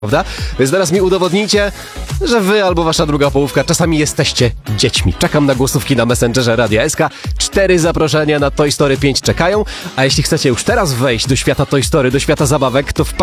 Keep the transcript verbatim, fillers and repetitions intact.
Prawda? Więc teraz mi udowodnijcie, że wy albo wasza druga połówka czasami jesteście dziećmi. Czekam na głosówki na Messengerze Radia S K. Cztery zaproszenia na Toy Story pięć czekają, a jeśli chcecie już teraz wejść do świata Toy Story, do świata zabawek, to wpadajcie